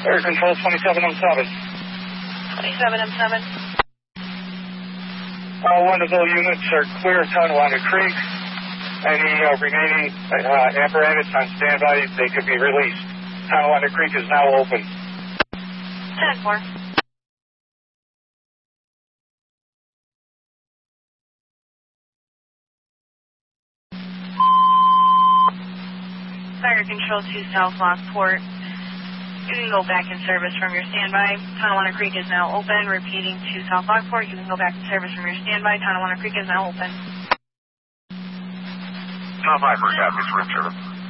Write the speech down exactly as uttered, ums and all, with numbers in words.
Air Control twenty-seven M seven. twenty-seven M seven. All Wonderville units are clear of Tonawanda Creek. Any uh, remaining uh, apparatus on standby, they could be released. Tonawanda Creek is now open. ten four. Fire Control two South Lockport. You can go back in service from your standby. Tonawanda Creek is now open. Repeating to South Lockport. You can go back in service from your standby. Tonawanda Creek is now open. South Lockport, copy, room service.